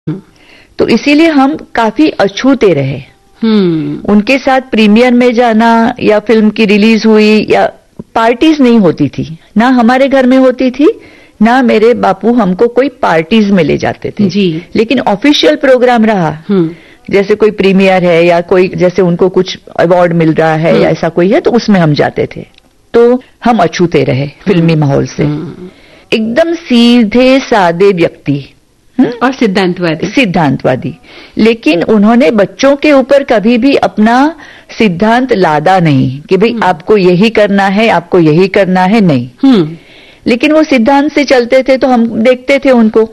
तो इसीलिए हम काफी अछूते रहे। उनके साथ प्रीमियर में जाना या फिल्म की रिलीज हुई या पार्टीज नहीं होती थी, ना हमारे घर में होती थी, ना मेरे बापू हमको कोई पार्टीज में ले जाते थे जी। लेकिन ऑफिशियल प्रोग्राम रहा, जैसे कोई प्रीमियर है या कोई जैसे उनको कुछ अवार्ड मिल रहा है या ऐसा कोई है तो उसमें हम जाते थे। तो हम अछूते रहे फिल्मी माहौल से, एकदम सीधे सादे व्यक्ति और सिद्धांतवादी। लेकिन उन्होंने बच्चों के ऊपर कभी भी अपना सिद्धांत लादा नहीं कि भाई आपको यही करना है, आपको यही करना है, नहीं। लेकिन वो सिद्धांत से चलते थे तो हम देखते थे उनको,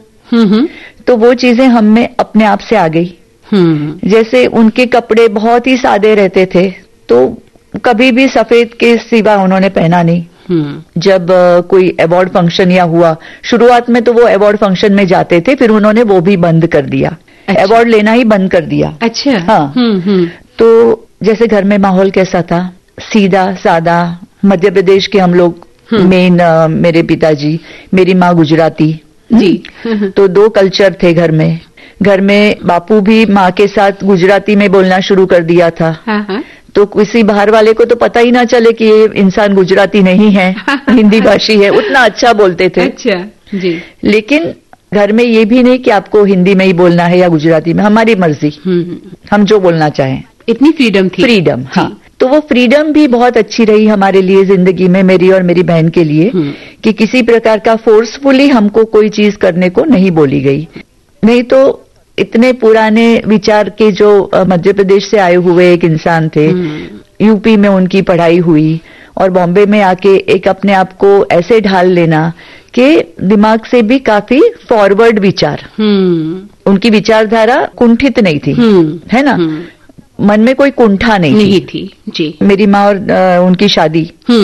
तो वो चीजें हम में अपने आप से आ गई। जैसे उनके कपड़े बहुत ही सादे रहते थे, तो कभी भी सफेद के सिवा उन्होंने पहना नहीं। जब कोई अवार्ड फंक्शन या हुआ, शुरुआत में तो वो अवार्ड फंक्शन में जाते थे, फिर उन्होंने वो भी बंद कर दिया। अच्छा। अवार्ड लेना ही बंद कर दिया। अच्छा। हाँ। तो जैसे घर में माहौल कैसा था, सीधा सादा, मध्य प्रदेश के हम लोग मेन, मेरे पिताजी, मेरी माँ गुजराती जी। तो दो कल्चर थे घर में। घर में बापू भी माँ के साथ गुजराती में बोलना शुरू कर दिया था। तो किसी बाहर वाले को तो पता ही ना चले कि ये इंसान गुजराती नहीं है, हिंदी भाषी है, उतना अच्छा बोलते थे। अच्छा जी। लेकिन घर में ये भी नहीं कि आपको हिंदी में ही बोलना है या गुजराती में, हमारी मर्जी, हम जो बोलना चाहें। इतनी फ्रीडम थी। फ्रीडम, हाँ। तो वो फ्रीडम भी बहुत अच्छी रही हमारे लिए जिंदगी में, मेरी और मेरी बहन के लिए, कि किसी प्रकार का फोर्सफुली हमको कोई चीज करने को नहीं बोली गई। नहीं तो इतने पुराने विचार के जो मध्य प्रदेश से आए हुए एक इंसान थे, यूपी में उनकी पढ़ाई हुई और बॉम्बे में आके एक अपने आप को ऐसे ढाल लेना कि दिमाग से भी काफी फॉरवर्ड विचार, उनकी विचारधारा कुंठित नहीं थी, है ना, मन में कोई कुंठा नहीं थी जी। मेरी माँ और उनकी शादी,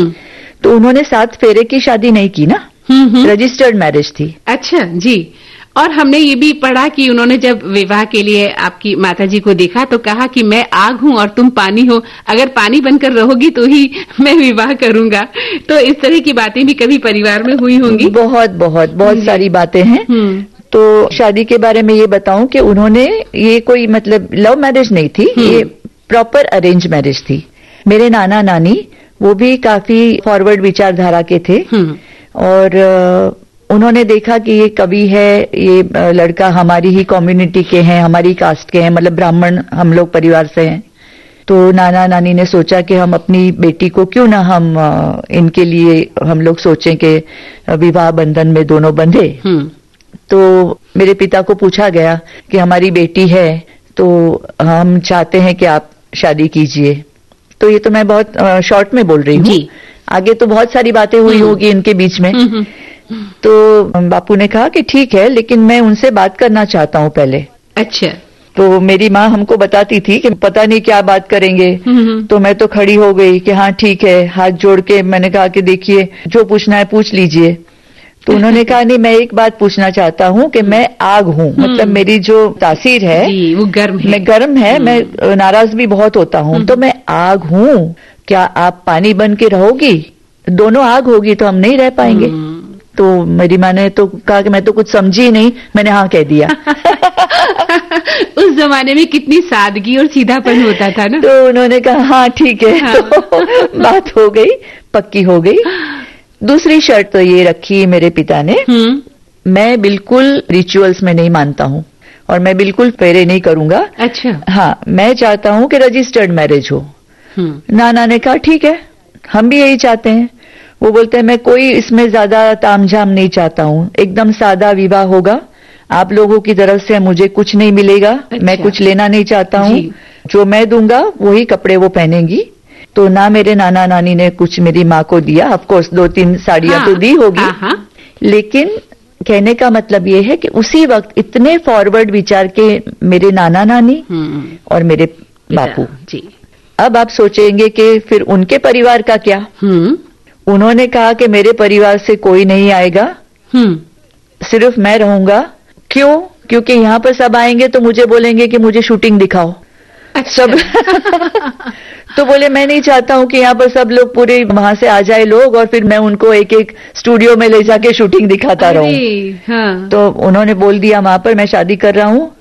तो उन्होंने 7 फेरे की शादी नहीं की ना, रजिस्टर्ड मैरिज थी। अच्छा जी। और हमने ये भी पढ़ा कि उन्होंने जब विवाह के लिए आपकी माताजी को देखा तो कहा कि मैं आग हूं और तुम पानी हो, अगर पानी बनकर रहोगी तो ही मैं विवाह करूंगा। तो इस तरह की बातें भी कभी परिवार में हुई होंगी? बहुत सारी बातें हैं। तो शादी के बारे में ये बताऊं कि उन्होंने, ये कोई मतलब लव मैरिज नहीं थी, ये प्रॉपर अरेंज मैरिज थी। मेरे नाना नानी वो भी काफी फॉरवर्ड विचारधारा के थे और उन्होंने देखा कि ये कवि है, ये लड़का हमारी ही कम्युनिटी के हैं, हमारी कास्ट के हैं, मतलब ब्राह्मण हम लोग परिवार से हैं। तो नाना नानी ने सोचा कि हम अपनी बेटी को क्यों ना हम इनके लिए हम लोग सोचें कि विवाह बंधन में दोनों बंधे। तो मेरे पिता को पूछा गया कि हमारी बेटी है तो हम चाहते हैं कि आप शादी कीजिए। तो ये तो मैं बहुत शॉर्ट में बोल रही हूँ, आगे तो बहुत सारी बातें हुई होगी इनके बीच में। तो बापू ने कहा कि ठीक है, लेकिन मैं उनसे बात करना चाहता हूँ पहले। अच्छा। तो मेरी माँ हमको बताती थी कि पता नहीं क्या बात करेंगे। तो मैं तो खड़ी हो गई कि हाँ ठीक है, हाथ जोड़ के मैंने कहा कि देखिए जो पूछना है पूछ लीजिए। तो उन्होंने कहा नहीं, मैं एक बात पूछना चाहता हूँ कि मैं आग हूँ, मतलब मेरी जो तासीर है वो गर्म है, मैं गर्म है, मैं नाराज भी बहुत होता हूँ, तो मैं आग हूँ, क्या आप पानी बन के रहोगी? दोनों आग होगी तो हम नहीं रह पाएंगे। तो मेरी माँ ने तो कहा कि मैं तो कुछ समझी नहीं, मैंने हाँ कह दिया। उस जमाने में कितनी सादगी और सीधापन होता था ना। तो उन्होंने कहा हाँ ठीक है। हाँ। तो बात हो गई, पक्की हो गई। दूसरी शर्त तो ये रखी मेरे पिता ने, मैं बिल्कुल रिचुअल्स में नहीं मानता हूँ और मैं बिल्कुल फेरे नहीं करूंगा। अच्छा। हाँ, मैं चाहता हूँ कि रजिस्टर्ड मैरिज हो। नाना ने कहा ठीक है, हम भी यही चाहते हैं। वो बोलते हैं मैं कोई इसमें ज्यादा तामझाम नहीं चाहता हूँ, एकदम सादा विवाह होगा, आप लोगों की तरफ से मुझे कुछ नहीं मिलेगा। अच्छा। मैं कुछ लेना नहीं चाहता हूँ, जो मैं दूंगा वही कपड़े वो पहनेंगी। तो ना मेरे नाना नानी ने कुछ मेरी माँ को दिया, ऑफकोर्स 2-3 साड़ियां तो दी होगी, लेकिन कहने का मतलब ये है कि उसी वक्त इतने फॉरवर्ड विचार के मेरे नाना नानी और मेरे बापू जी। अब आप सोचेंगे कि फिर उनके परिवार का क्या? उन्होंने कहा कि मेरे परिवार से कोई नहीं आएगा, सिर्फ मैं रहूंगा। क्यों? क्योंकि यहाँ पर सब आएंगे तो मुझे बोलेंगे कि मुझे शूटिंग दिखाओ। अच्छा। सब तो बोले मैं नहीं चाहता हूँ कि यहाँ पर सब लोग पूरे वहां से आ जाए लोग और फिर मैं उनको एक एक स्टूडियो में ले जाके शूटिंग दिखाता रहूं। हाँ। तो उन्होंने बोल दिया वहां पर मैं शादी कर रहा हूँ,